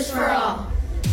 justice for all.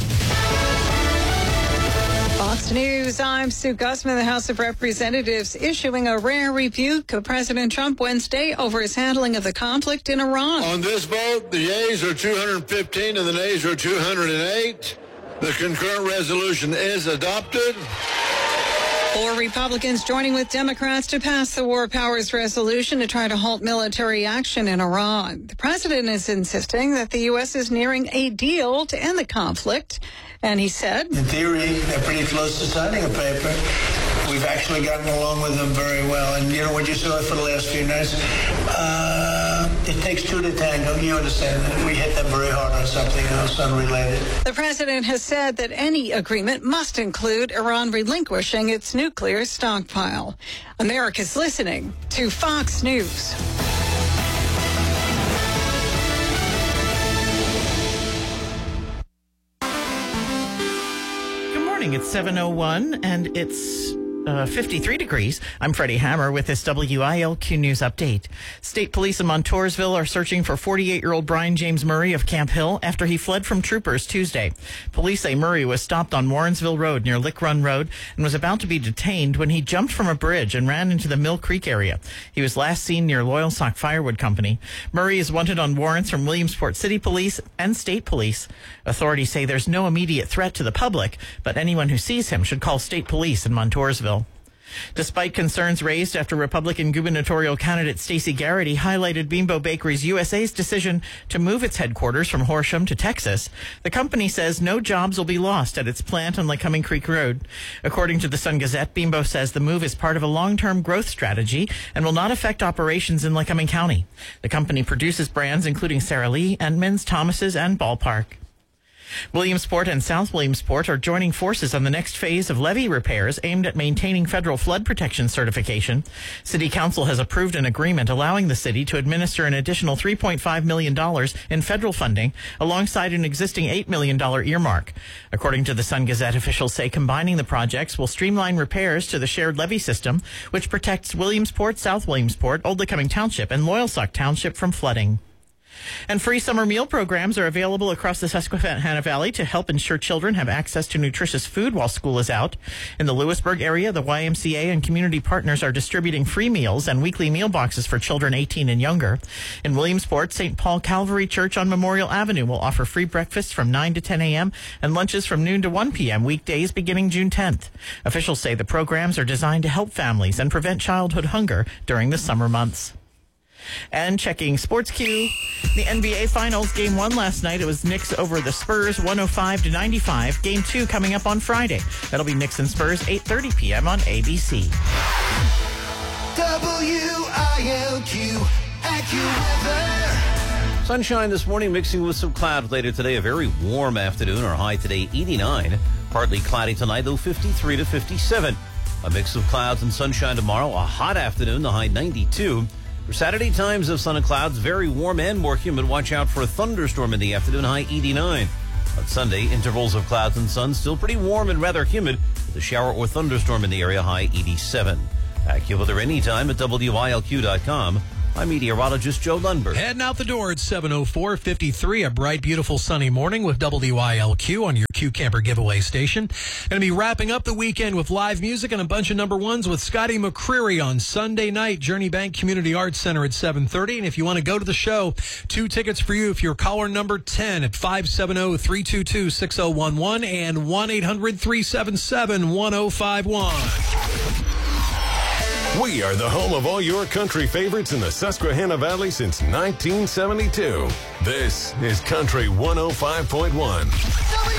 Fox News, I'm Sue Gussman. The House of Representatives issuing a rare rebuke of President Trump Wednesday over his handling of the conflict in Iran. On this vote, the yeas are 215 and the nays are 208. The concurrent resolution is adopted. 4 Republicans joining with Democrats to pass the War Powers Resolution to try to halt military action in Iran. The president is insisting that the U.S. is nearing a deal to end the conflict. And he said, in theory, they're pretty close to signing a paper. We've actually gotten along with them very well. And you know what you saw for the last few nights? It takes 2 to tango. You understand that. We hit them very hard on something else unrelated. The president has said that any agreement must include Iran relinquishing its nuclear stockpile. America's listening to Fox News. It's 7:01 and it's 53 degrees. I'm Freddie Hammer with this WILQ News update. State police in Montoursville are searching for 48-year-old Brian James Murray of Camp Hill after he fled from troopers Tuesday. Police say Murray was stopped on Warrensville Road near Lick Run Road and was about to be detained when he jumped from a bridge and ran into the Mill Creek area. He was last seen near Loyalsock Firewood Company. Murray is wanted on warrants from Williamsport City Police and State Police. Authorities say there's no immediate threat to the public, but anyone who sees him should call State Police in Montoursville. Despite concerns raised after Republican gubernatorial candidate Stacey Garrity highlighted Bimbo Bakeries USA's decision to move its headquarters from Horsham to Texas, the company says no jobs will be lost at its plant on Lycoming Creek Road. According to the Sun Gazette, Bimbo says the move is part of a long-term growth strategy and will not affect operations in Lycoming County. The company produces brands including Sara Lee, Edmonds, Thomas's, and Ballpark. Williamsport and South Williamsport are joining forces on the next phase of levee repairs aimed at maintaining federal flood protection certification. City Council has approved an agreement allowing the city to administer an additional $3.5 million in federal funding alongside an existing $8 million earmark. According to the Sun Gazette, officials say combining the projects will streamline repairs to the shared levee system, which protects Williamsport, South Williamsport, Old Lycoming Township, and Loyalsock Township from flooding. And free summer meal programs are available across the Susquehanna Valley to help ensure children have access to nutritious food while school is out. In the Lewisburg area, the YMCA and community partners are distributing free meals and weekly meal boxes for children 18 and younger. In Williamsport, St. Paul Calvary Church on Memorial Avenue will offer free breakfasts from 9 to 10 a.m. and lunches from noon to 1 p.m. weekdays beginning June 10th. Officials say the programs are designed to help families and prevent childhood hunger during the summer months. And checking Sports Q, the NBA Finals, Game 1 last night. It was Knicks over the Spurs, 105-95. Game 2 coming up on Friday. That'll be Knicks and Spurs, 8:30 p.m. on ABC. WILQ AccuWeather. Sunshine this morning mixing with some clouds later today. A very warm afternoon. Our high today, 89. Partly cloudy tonight, though, 53 to 57. A mix of clouds and sunshine tomorrow. A hot afternoon, the high 92. For Saturday, times of sun and clouds, very warm and more humid. Watch out for a thunderstorm in the afternoon, high 89. On Sunday, intervals of clouds and sun, still pretty warm and rather humid, with a shower or thunderstorm in the area, high 87. AccuWeather anytime at WILQ.com. I'm meteorologist Joe Lundberg. Heading out the door at 7:04:53. A bright, beautiful, sunny morning with WILQ on your Q Camper giveaway station. Going to be wrapping up the weekend with live music and a bunch of number ones with Scotty McCreery on Sunday night, Journey Bank Community Arts Center at 7:30. And if you want to go to the show, 2 tickets for you if you're caller number 10 at 570-322-6011 and 1-800-377-1051. We are the home of all your country favorites in the Susquehanna Valley since 1972. This is Country 105.1.